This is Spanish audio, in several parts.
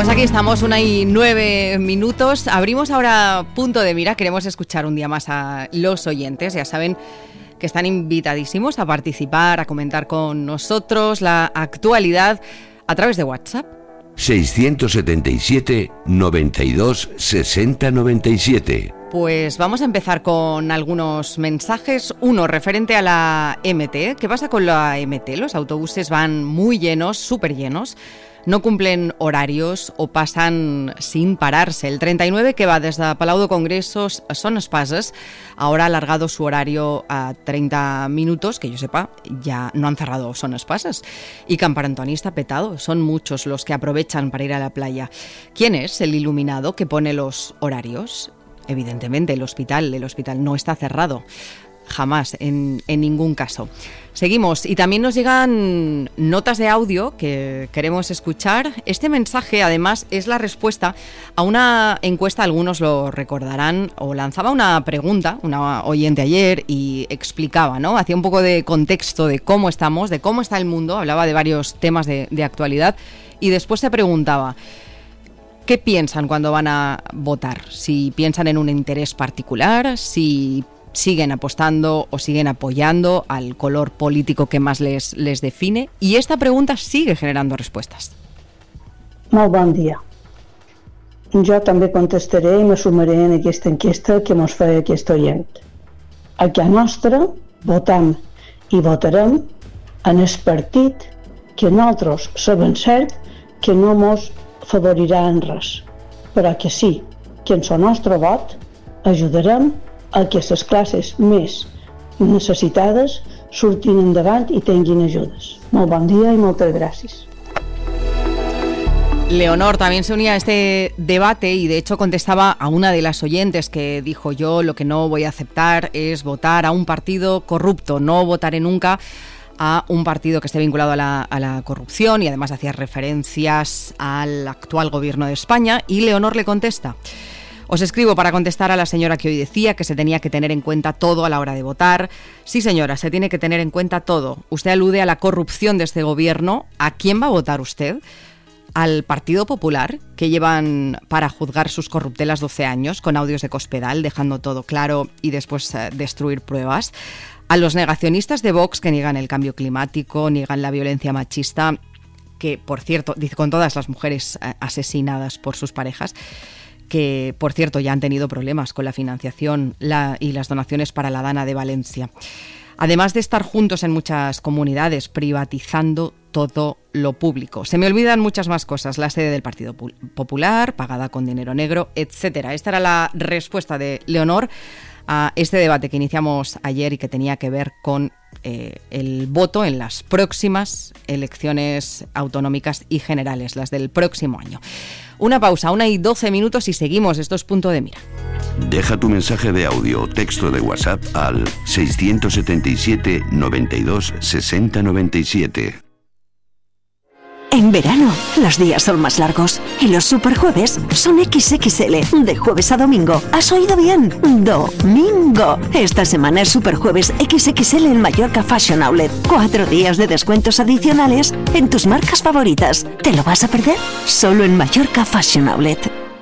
Pues aquí estamos, 1:09. Abrimos ahora Punto de Mira. Queremos escuchar un día más a los oyentes. Ya saben que están invitadísimos a participar, a comentar con nosotros la actualidad a través de WhatsApp. 677 92 60 97. Pues vamos a empezar con algunos mensajes. Uno, referente a la MT. ¿Qué pasa con la MT? Los autobuses van muy llenos, súper llenos. No cumplen horarios o pasan sin pararse. El 39, que va desde Palau de Congresos a Son Espases, ahora ha alargado su horario a 30 minutos, que yo sepa, ya no han cerrado Son Espases. Y Campar Antoni está petado, son muchos los que aprovechan para ir a la playa. ¿Quién es el iluminado que pone los horarios? Evidentemente, el hospital no está cerrado. Jamás, en ningún caso. Seguimos, y también nos llegan notas de audio que queremos escuchar. Este mensaje, además, es la respuesta a una encuesta, algunos lo recordarán, o lanzaba una pregunta, una oyente ayer, y explicaba, ¿no? Hacía un poco de contexto de cómo estamos, de cómo está el mundo, hablaba de varios temas de actualidad, y después se preguntaba: ¿qué piensan cuando van a votar? Si piensan en un interés particular, si siguen apostando o siguen apoyando al color político que más les define. Y esta pregunta sigue generando respuestas. Molt bon dia. Jo també contestaré i me sumaré en aquesta enquesta que ens feia aquest oient. A casa nostra votam i votarem en el partit que nosaltres sabem cert que no ens favorirà en res, però que sí, que en el nostre vot ajudarem a que les classes més necessitades surtin endavant i tinguin ajudes. Molt bon dia i moltes gràcies. Leonor también se unía a este debate y de hecho contestaba a una de las oyentes que dijo: yo lo que no voy a aceptar es votar a un partido corrupto, no votaré nunca a un partido que esté vinculado a la corrupción, y además hacía referencias al actual gobierno de España. Y Leonor le contesta: os escribo para contestar a la señora que hoy decía que se tenía que tener en cuenta todo a la hora de votar. Sí, señora, se tiene que tener en cuenta todo. Usted alude a la corrupción de este gobierno. ¿A quién va a votar usted? ¿Al Partido Popular, que llevan para juzgar sus corruptelas 12 años con audios de Cospedal, dejando todo claro y después destruir pruebas? ¿A los negacionistas de Vox, que niegan el cambio climático, niegan la violencia machista, que, por cierto, dice, con todas las mujeres asesinadas por sus parejas, que, por cierto, ya han tenido problemas con la financiación y las donaciones para la Dana de Valencia? Además de estar juntos en muchas comunidades, privatizando todo lo público. Se me olvidan muchas más cosas: la sede del Partido Popular, pagada con dinero negro, etcétera. Esta era la respuesta de Leonor a este debate que iniciamos ayer y que tenía que ver con el voto en las próximas elecciones autonómicas y generales, las del próximo año. Una pausa, 1:12 y seguimos. Esto es Punto de Mira. Deja tu mensaje de audio o texto de WhatsApp al 677 92 60 97. En verano, los días son más largos y los superjueves son XXL, de jueves a domingo. ¿Has oído bien? ¡Domingo! Esta semana es Superjueves XXL en Mallorca Fashion Outlet. 4 días de descuentos adicionales en tus marcas favoritas. ¿Te lo vas a perder? Solo en Mallorca Fashion Outlet.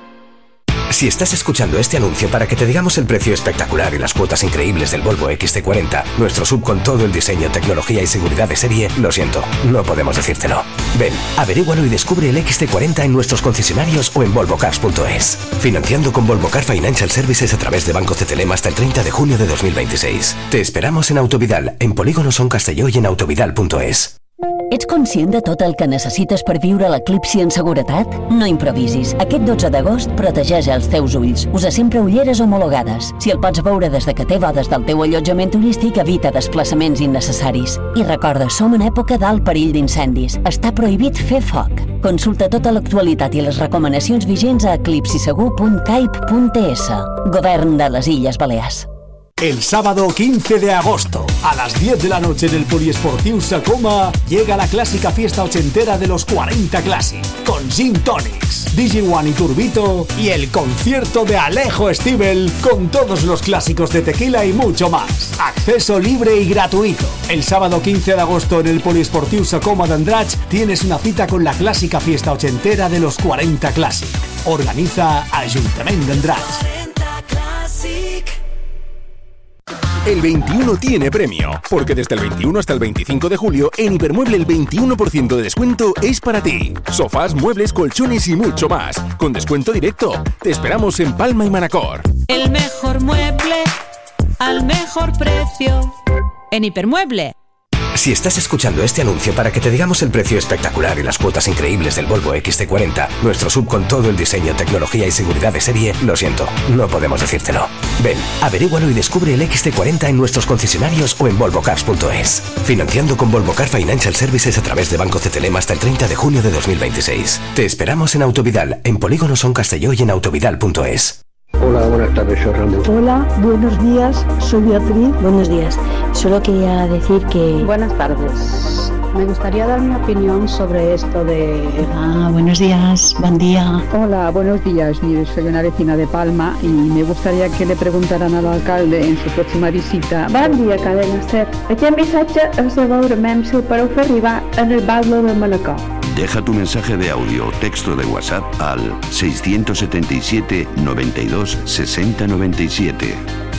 Si estás escuchando este anuncio para que te digamos el precio espectacular y las cuotas increíbles del Volvo XC40, nuestro SUV con todo el diseño, tecnología y seguridad de serie, lo siento, no podemos decírtelo. Ven, averígualo y descubre el XC40 en nuestros concesionarios o en volvocars.es. Financiando con Volvo Car Financial Services a través de Banco CTLM hasta el 30 de junio de 2026. Te esperamos en Autovidal, en Polígono Son Castelló y en autovidal.es. Ets conscient de tot el que necessites per viure l'eclipsi en seguretat? No improvisis. Aquest 12 d'agost protegeix els teus ulls. Usa sempre ulleres homologades. Si el pots veure des de que té bodes del teu allotjament turístic, evita desplaçaments innecessaris. I recorda, som en època d'alt perill d'incendis. Està prohibit fer foc. Consulta tota l'actualitat i les recomanacions vigents a eclipsisegur.caip.es. Govern de les Illes Balears. El sábado 15 de agosto, a las 10 de la noche en el Poliesportiu Sacoma, llega la clásica fiesta ochentera de los 40 Classic, con Gin Tonics, DJ1 y Turbito, y el concierto de Alejo Stivel, con todos los clásicos de tequila y mucho más. Acceso libre y gratuito. El sábado 15 de agosto en el Poliesportiu Sacoma de Andratx tienes una cita con la clásica fiesta ochentera de los 40 Classic. Organiza Ayuntamiento de Andratx. El 21 tiene premio, porque desde el 21 hasta el 25 de julio en Hipermueble el 21% de descuento es para ti. Sofás, muebles, colchones y mucho más, con descuento directo. Te esperamos en Palma y Manacor. El mejor mueble al mejor precio en Hipermueble. Si estás escuchando este anuncio para que te digamos el precio espectacular y las cuotas increíbles del Volvo XC40, nuestro SUV con todo el diseño, tecnología y seguridad de serie, lo siento, no podemos decírtelo. Ven, averígualo y descubre el XC40 en nuestros concesionarios o en volvocars.es. Financiando con Volvo Car Financial Services a través de Banco CTLM hasta el 30 de junio de 2026. Te esperamos en Autovidal, en Polígono Son Castelló y en autovidal.es. Hola, buenas tardes, soy Ramón. Hola, buenos días, soy Beatriz. Buenos días, solo quería decir que... Buenas tardes. Me gustaría dar mi opinión sobre esto de... buenos días, buen día. Hola, buenos días. Mire, soy una vecina de Palma y me gustaría que le preguntaran al alcalde en su próxima visita. Bon dia, cadena SER. Aquest missatge és de veurem si el podeu fer arribar en el Batlle de Manacor. Deja tu mensaje de audio o texto de WhatsApp al 677 92 60 97.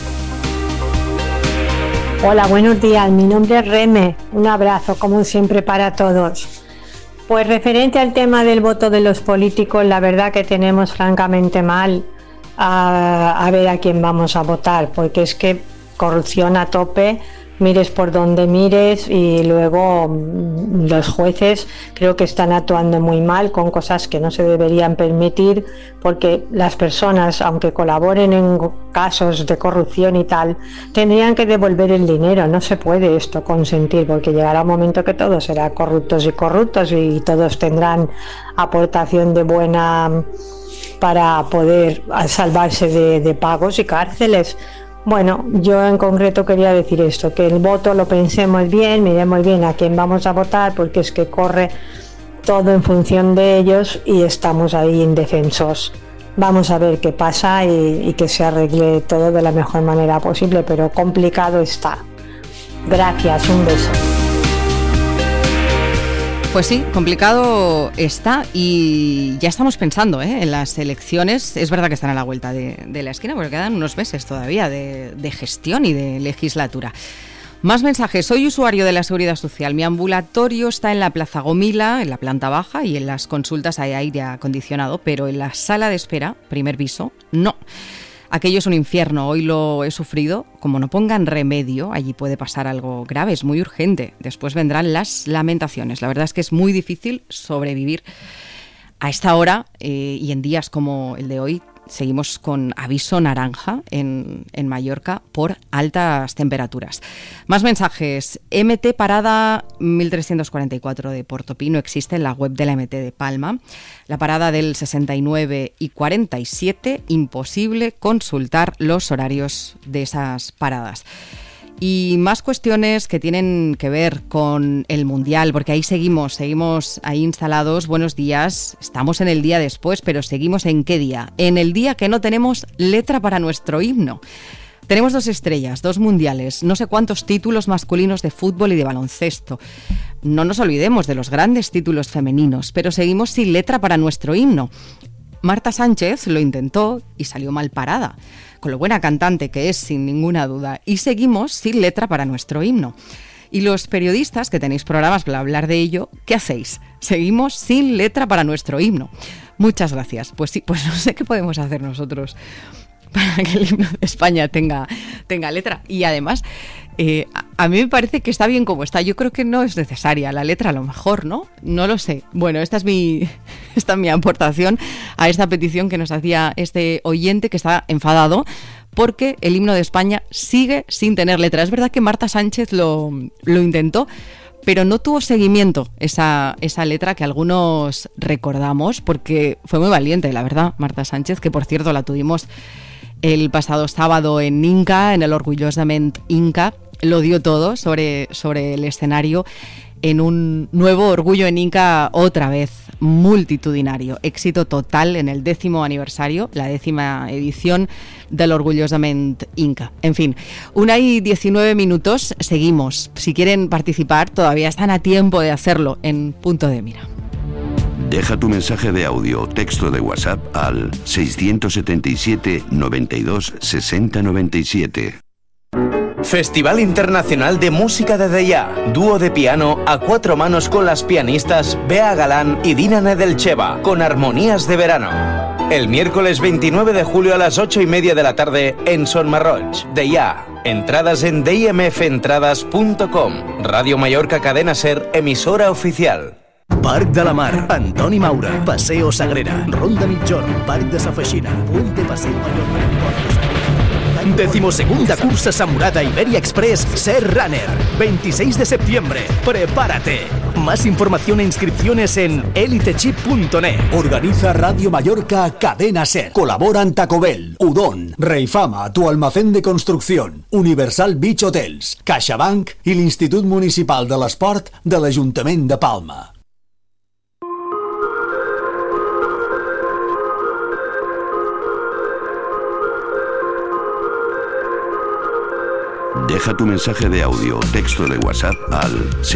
Hola, buenos días. Mi nombre es Reme. Un abrazo, como siempre, para todos. Pues referente al tema del voto de los políticos, la verdad que tenemos francamente mal a ver a quién vamos a votar, porque es que corrupción a tope, mires por donde mires, y luego los jueces creo que están actuando muy mal con cosas que no se deberían permitir, porque las personas, aunque colaboren en casos de corrupción y tal, tendrían que devolver el dinero. No se puede esto consentir, porque llegará un momento que todos serán corruptos y todos tendrán aportación de buena para poder salvarse de pagos y cárceles. Bueno, yo en concreto quería decir esto, que el voto lo pensemos bien, miremos bien a quién vamos a votar, porque es que corre todo en función de ellos y estamos ahí indefensos. Vamos a ver qué pasa y que se arregle todo de la mejor manera posible, pero complicado está. Gracias, un beso. Pues sí, complicado está, y ya estamos pensando en las elecciones. Es verdad que están a la vuelta de la esquina, porque quedan unos meses todavía de gestión y de legislatura. Más mensajes. Soy usuario de la Seguridad Social. Mi ambulatorio está en la Plaza Gomila, en la planta baja, y en las consultas hay aire acondicionado, pero en la sala de espera, primer piso, no. Aquello es un infierno, hoy lo he sufrido. Como no pongan remedio, allí puede pasar algo grave, es muy urgente. Después vendrán las lamentaciones. La verdad es que es muy difícil sobrevivir a esta hora, y en días como el de hoy. Seguimos con aviso naranja en Mallorca por altas temperaturas. Más mensajes. MT parada 1344 de Portopí no existe en la web de la MT de Palma. La parada del 69 y 47, imposible consultar los horarios de esas paradas. Y más cuestiones que tienen que ver con el Mundial, porque ahí seguimos ahí instalados. Buenos días, estamos en el día después, pero seguimos ¿en qué día? En el día que no tenemos letra para nuestro himno. Tenemos 2 estrellas, 2 mundiales, no sé cuántos títulos masculinos de fútbol y de baloncesto. No nos olvidemos de los grandes títulos femeninos, pero seguimos sin letra para nuestro himno. Marta Sánchez lo intentó y salió mal parada, con lo buena cantante que es, sin ninguna duda, y seguimos sin letra para nuestro himno. Y los periodistas que tenéis programas para hablar de ello, ¿qué hacéis? Seguimos sin letra para nuestro himno. Muchas gracias. Pues sí, pues no sé qué podemos hacer nosotros para que el himno de España tenga letra. Y además, a mí me parece que está bien como está. Yo creo que no es necesaria la letra, a lo mejor, ¿no? No lo sé. Bueno, esta es mi aportación a esta petición que nos hacía este oyente, que está enfadado porque el himno de España sigue sin tener letra. Es verdad que Marta Sánchez lo intentó, pero no tuvo seguimiento esa letra que algunos recordamos, porque fue muy valiente, la verdad, Marta Sánchez, que por cierto la tuvimos el pasado sábado en Inca, en el Orgullosament Inca. Lo dio todo sobre el escenario en un nuevo Orgullo en Inca, otra vez multitudinario. Éxito total en el 10º aniversario, la 10ª edición del Orgullosament Inca. En fin, 1:19, seguimos. Si quieren participar, todavía están a tiempo de hacerlo en Punto de Mira. Deja tu mensaje de audio o texto de WhatsApp al 677 92 60 97. Festival Internacional de Música de Deià. Dúo de piano a 4 manos con las pianistas Bea Galán y Dina Nedelcheva, con armonías de verano. El miércoles 29 de julio a las 8:30 de la tarde en Son Marroig, Deià. Entradas en dimfentrades.com. Radio Mallorca Cadena Ser, emisora oficial. Parc de la Mar, Antoni Maura, Paseo Sagrera, Ronda Mitjorn, Parc de Sa Feixina, Puente Paseo Mallorca. 12ª cursa Samurada Iberia Express Ser Runner, 26 de septiembre. ¡Prepárate! Más información e inscripciones en elitechip.net. Organiza Radio Mallorca Cadena Ser. Colaboran Taco Bell, Udon, Reifama, tu almacén de construcción, Universal Beach Hotels, CaixaBank i l'Institut Municipal de l'Esport de l'Ajuntament de Palma. Deja tu mensaje de audio o texto de WhatsApp al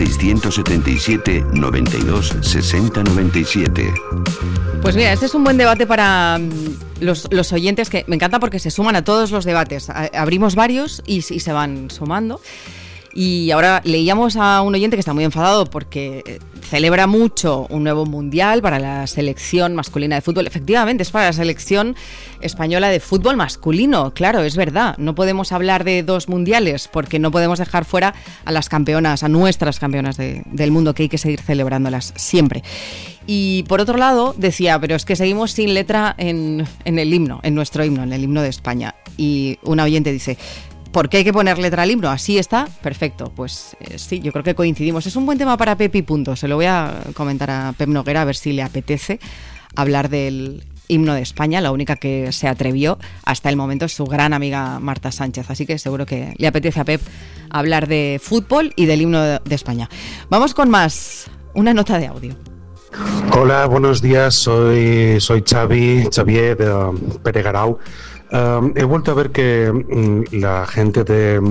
677 92 60 97. Pues mira, este es un buen debate para los oyentes, que me encanta porque se suman a todos los debates. Abrimos varios y se van sumando. Y ahora leíamos a un oyente que está muy enfadado porque celebra mucho un nuevo mundial para la selección masculina de fútbol. Efectivamente, es para la selección española de fútbol masculino. Claro, es verdad. No podemos hablar de 2 mundiales porque no podemos dejar fuera a las campeonas, a nuestras campeonas del mundo, que hay que seguir celebrándolas siempre. Y por otro lado, decía, pero es que seguimos sin letra en el himno, en nuestro himno, en el himno de España. Y una oyente dice, ¿por qué hay que poner letra al himno? Así está, perfecto. Pues sí, yo creo que coincidimos. Es un buen tema para Pep y punto. Se lo voy a comentar a Pep Noguera a ver si le apetece hablar del himno de España. La única que se atrevió hasta el momento es su gran amiga Marta Sánchez. Así que seguro que le apetece a Pep hablar de fútbol y del himno de España. Vamos con más. Una nota de audio. Hola, buenos días. Soy Xavier de Peregarau. He vuelto a ver que la gente de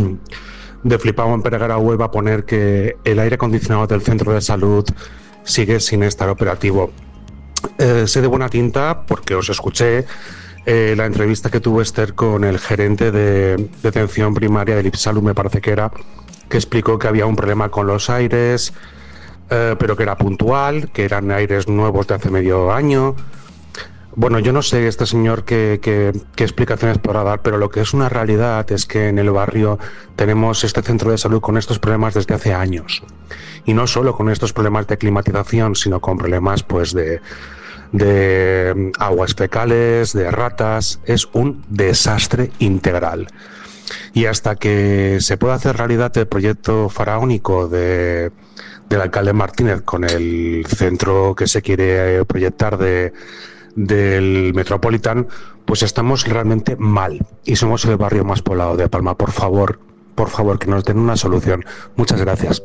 Flipao en Peregarau va a poner que el aire acondicionado del centro de salud sigue sin estar operativo. Sé de buena tinta, porque os escuché la entrevista que tuvo Esther con el gerente de atención primaria del IPSalud, me parece que era, que explicó que había un problema con los aires, pero que era puntual, que eran aires nuevos de hace medio año. Bueno, yo no sé este señor qué explicaciones podrá dar, pero lo que es una realidad es que en el barrio tenemos este centro de salud con estos problemas desde hace años. Y no solo con estos problemas de climatización, sino con problemas pues de aguas fecales, de ratas. Es un desastre integral. Y hasta que se pueda hacer realidad el proyecto faraónico del alcalde Martínez con el centro que se quiere proyectar del Metropolitan, pues estamos realmente mal y somos el barrio más poblado de Palma. Por favor, que nos den una solución. Muchas gracias.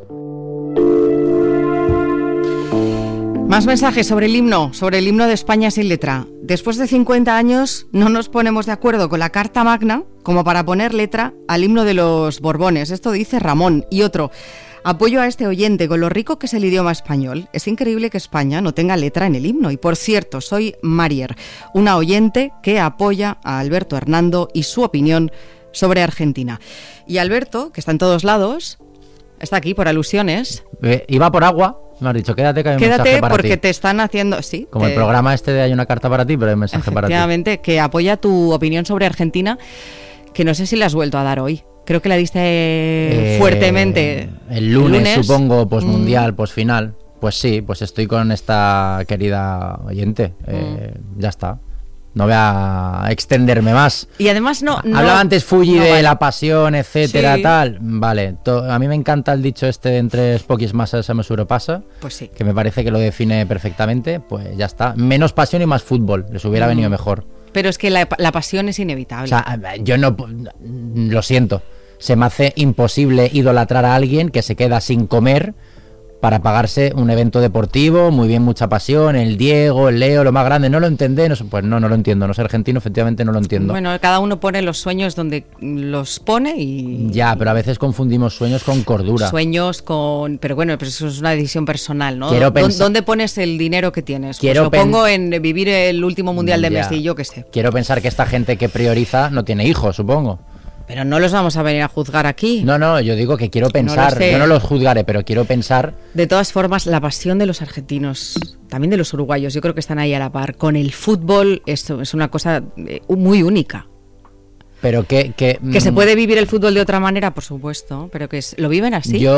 Más mensajes sobre el himno de España sin letra. Después de 50 años no nos ponemos de acuerdo con la Carta Magna como para poner letra al himno de los Borbones. Esto dice Ramón. Y otro: apoyo a este oyente con lo rico que es el idioma español. Es increíble que España no tenga letra en el himno. Y por cierto, soy Marier, una oyente que apoya a Alberto Hernando y su opinión sobre Argentina. Y Alberto, que está en todos lados, está aquí por alusiones. Iba por agua. Me has dicho, quédate que hay un mensaje para ti. Porque te están haciendo... Sí. Como el programa este de Hay una carta para ti, pero hay un mensaje para ti. Efectivamente, que apoya tu opinión sobre Argentina, que no sé si la has vuelto a dar hoy. Creo que la diste fuertemente. El lunes, supongo, postmundial, postfinal. Pues sí, pues estoy con esta querida oyente. Ya está. No voy a extenderme más. Y además no... Hablaba antes Fuji de la pasión, etcétera, sí. Tal. Vale, a mí me encanta el dicho este de entre poquis masas se mesura pasa. Pues sí. Que me parece que lo define perfectamente. Pues ya está. Menos pasión y más fútbol. Les hubiera venido mejor. Pero es que la pasión es inevitable. O sea, yo no... Lo siento. Se me hace imposible idolatrar a alguien que se queda sin comer para pagarse un evento deportivo, muy bien, mucha pasión, el Diego, el Leo, lo más grande, no lo entendé, pues no lo entiendo, no soy argentino, efectivamente no lo entiendo. Bueno, cada uno pone los sueños donde los pone y... Ya, pero a veces confundimos sueños con cordura. Sueños con... Pero bueno, pero eso es una decisión personal, ¿no? Pensar... ¿Dónde pones el dinero que tienes? Pues lo pongo en vivir el último Mundial de Messi, yo qué sé. Quiero pensar que esta gente que prioriza no tiene hijos, supongo. Pero no los vamos a venir a juzgar aquí. No, yo digo que quiero pensar, yo no los juzgaré, pero quiero pensar... De todas formas, la pasión de los argentinos, también de los uruguayos, yo creo que están ahí a la par. Con el fútbol, esto es una cosa muy única. Pero que se puede vivir el fútbol de otra manera, por supuesto, pero que lo viven así. Yo,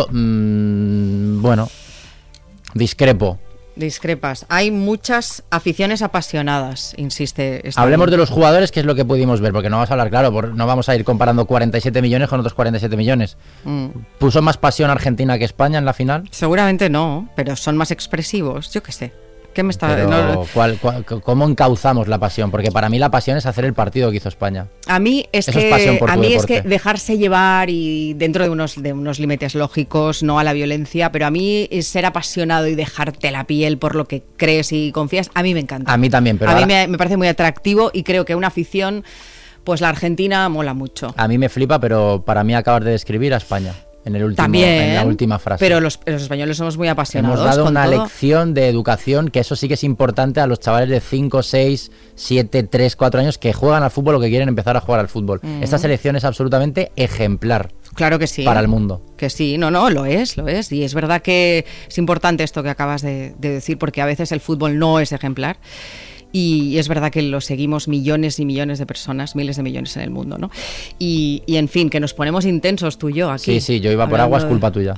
bueno, discrepo. Discrepas. Hay muchas aficiones apasionadas, insiste. Hablemos de los jugadores, que es lo que pudimos ver, porque no vamos a hablar, claro, no vamos a ir comparando 47 millones con otros 47 millones. ¿Puso más pasión Argentina que España en la final? Seguramente no, pero son más expresivos, yo qué sé. ¿Qué me está... ¿Cómo encauzamos la pasión? Porque para mí la pasión es hacer el partido que hizo España. A mí es que dejarse llevar y dentro de unos límites lógicos, no a la violencia, pero a mí ser apasionado y dejarte la piel por lo que crees y confías, a mí me encanta. A mí también, pero a mí me parece muy atractivo y creo que una afición, pues la Argentina mola mucho. A mí me flipa, pero para mí acabas de describir a España. En la última frase. Pero los españoles somos muy apasionados. Hemos dado una todo. lección de educación, que eso sí que es importante a los chavales de 5, 6, 7, 3, 4 años que juegan al fútbol o que quieren empezar a jugar al fútbol. Esta selección es absolutamente ejemplar. Claro que sí. Para el mundo. Que sí, no, lo es. Y es verdad que es importante esto que acabas de decir, porque a veces el fútbol no es ejemplar. Y es verdad que lo seguimos millones y millones de personas, miles de millones en el mundo, ¿no? Y en fin, que nos ponemos intensos tú y yo aquí. Sí, yo iba por agua, es culpa tuya.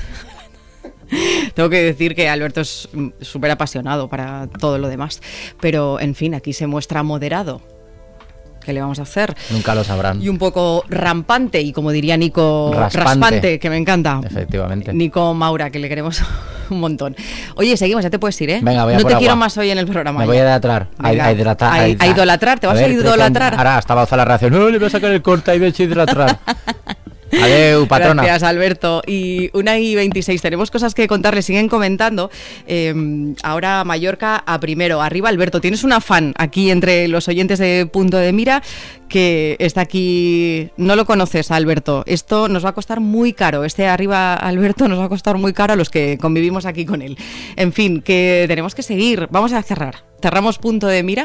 Tengo que decir que Alberto es súper apasionado para todo lo demás, pero en fin, aquí se muestra moderado. ¿Qué le vamos a hacer? Nunca lo sabrán. Y un poco rampante, y como diría Nico, raspante, que me encanta. Efectivamente. Nico Maura, que le queremos un montón. Oye, seguimos, ya te puedes ir, ¿eh? Venga, voy a no por te agua. Quiero más hoy en el programa. Me voy a idolatrar. A idolatrar, ¿te vas a idolatrar? Ahora hasta va a la reacción. No, le voy a sacar el corta y voy a idolatrar. Adeu, patrona. Gracias, Alberto. Y 1:26, tenemos cosas que contarles, siguen comentando. Ahora Mallorca a primero. Arriba, Alberto, tienes un afán aquí entre los oyentes de Punto de Mira que está aquí. No lo conoces, Alberto. Esto nos va a costar muy caro. Arriba, Alberto, nos va a costar muy caro a los que convivimos aquí con él. En fin, que tenemos que seguir. Vamos a cerrar. Cerramos Punto de Mira.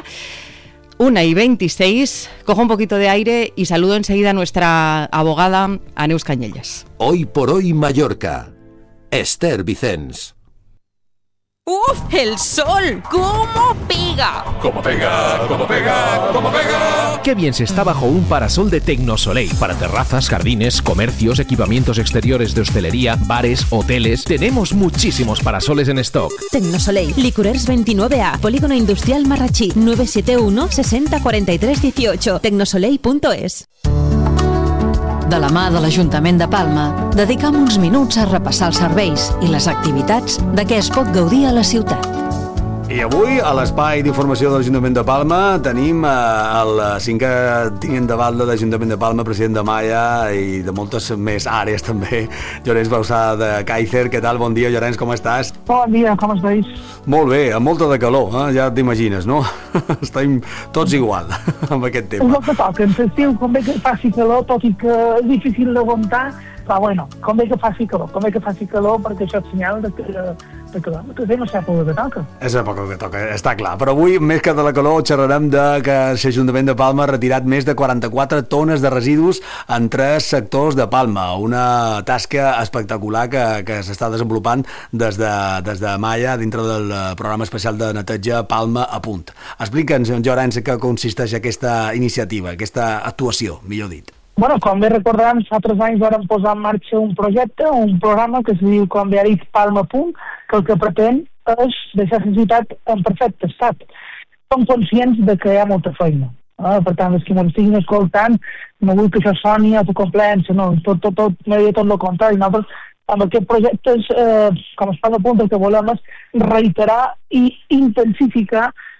1:26, cojo un poquito de aire y saludo enseguida a nuestra abogada, a Neus Cañellas. Hoy por hoy Mallorca, Esther Vicens. ¡Uf! ¡El sol! ¿Cómo pega? ¡Cómo pega! ¡Cómo pega! ¡Cómo pega! Qué bien se está bajo un parasol de Tecnosoleil. Para terrazas, jardines, comercios, equipamientos exteriores de hostelería, bares, hoteles. Tenemos muchísimos parasoles en stock. Tecnosoleil, Licorers 29A, Polígono Industrial Marratxí, 971 60 43 18, tecnosoleil.es. De la mà de l'Ajuntament de Palma, dedicam uns minuts a repassar els serveis i les activitats de què es pot gaudir a la ciutat. I avui, a l'espai d'informació de l'Ajuntament de Palma, tenim el 5è tinent d'alcalde de l'Ajuntament de Palma, president de Maya i de moltes més àrees també, Llorenç Bausà de Càicer. Què tal? Bon dia, Llorenç, com estàs? Bon dia, com estàs? Molt bé, amb molta de calor, ja t'imagines, no? Estem tots igual amb aquest tema. És el que toca, en festiu, com bé que faci calor, tot i que és difícil d'aguantar, però bueno, com bé que faci calor, perquè això és senyal de que estem a l'època que toca. És l'època que toca, està clar. Però avui, més que de la calor, xerrarem de que l'Ajuntament de Palma ha retirat més de 44 tones de residus en 3 sectors de Palma. Una tasca espectacular que s'està desenvolupant des de Maya dintre del programa especial de neteja Palma a Punt. Explica'ns, Llorenç, què consisteix aquesta iniciativa, aquesta actuació, millor dit. Bueno, com bé recordem, fa 3 anys vam posar en marxa un projecte, un programa que es diu, com bé ha dit, Palma Punt, que el que pretén és deixar la ciutat en perfecte estat. Som conscients de que hi ha molta feina. Per tant, els que ens estiguin escoltant, no vull que això soni a complaença, no, tot el contrari. Nosaltres, amb aquest projecte, com es Palma Punt, el que volem és reiterar i intensificar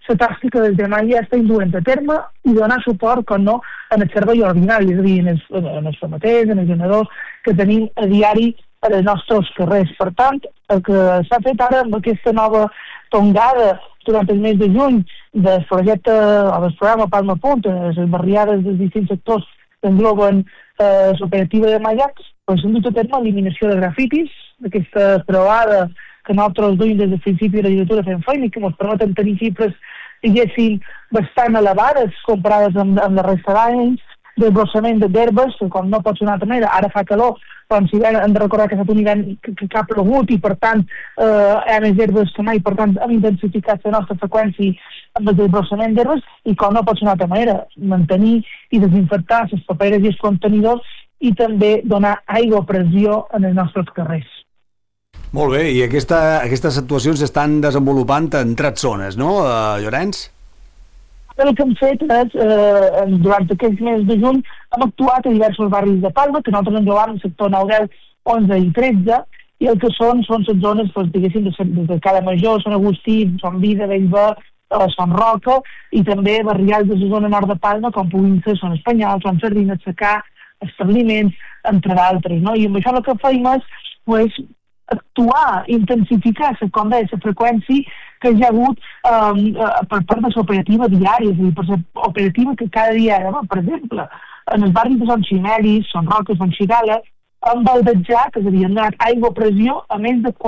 la tasca que des de mai ja està induent a terme i donar suport, com no, en el servei ordinari, és a dir, en els formaters, en els generadors que tenim a diari a les nostres carrers. Per tant, el que s'ha fet ara amb aquesta nova tongada durant el mes de juny del projecte o del programa Palma Punt, les barriades dels distints sectors que engloben l'operativa de Mallacs, doncs s'han dut a terme l'eliminació de grafitis, d'aquesta trobada que nosaltres duim des del principi de la legislatura fent feina i que ens permeten tenir xifres, diguéssim, bastant elevades comparades amb la resta d'anys, desbrossament d'herbes, que com no pot ser una altra manera, ara fa calor, doncs hem de recordar que ha estat un hivern que ha plogut i per tant hi ha més herbes que mai, per tant hem intensificat la nostra freqüència amb el desbrossament d'herbes i com no pot ser una altra manera, mantenir i desinfectar les paperes i els contenidors i també donar aigua a pressió en els nostres carrers. Molt bé, i aquestes actuacions s'estan desenvolupant en 3 zones, no, Llorenç? El que hem fet és, durant aquests mesos de juny, hem actuat a diversos barris de Palma, que nosaltres englobam el sector 9, 10, 11 i 13, i el que són les zones, diguéssim, de Cala Major, Sant Agustí, Sant Vida, Bellver, Sant Roca, i també barrials de la zona nord de Palma, com puguin ser Sant Espanyol, Sant Sardina, Secà, establiments, entre d'altres, no? I amb això el que fem és actuar, intensificar la freqüència que hi ha hagut per part de l'operativa diària, és a dir, per l'operativa que cada dia, per exemple, en els barris de Sant Ximelis, Sant Roca, Sant Xigala, han baldejat, és a dir, han donat aigua a pressió a més de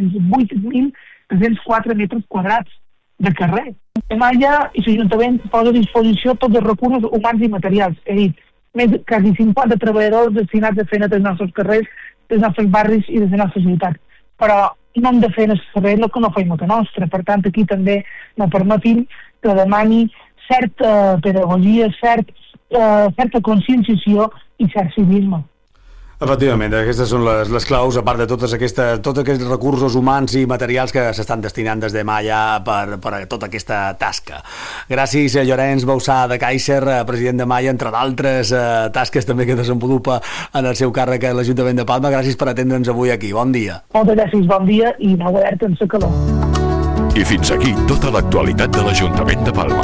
408.304 metres quadrats de carrer. Malla i l'Ajuntament posa a disposició tots els recursos humans i materials, és a dir, més de quasi 50 treballadors destinats a fer netes dels nostres carrers, dels nostres barris i de la nostra ciutat. Però no hem de fer en el carrer el que no fem a casa nostra. Per tant, aquí també me permetim que demani certa pedagogia, certa conscienciació i cert civisme. Efectivament, aquestes són les claus, a part de tots aquests recursos humans i materials que s'estan destinant des de Malla per a tota aquesta tasca. Gràcies a Llorenç Bausà de Càixer, president de Malla, entre d'altres tasques també que desenvolupa en el seu càrrec a l'Ajuntament de Palma. Gràcies per atendre'ns avui aquí. Bon dia. Moltes gràcies, bon dia i no alerta en la calor. I fins aquí tota l'actualitat de l'Ajuntament de Palma.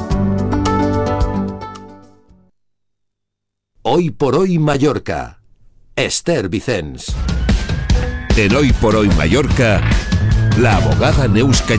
Hoy por hoy Mallorca. Esther Vicens. En Hoy por Hoy Mallorca, la abogada Neus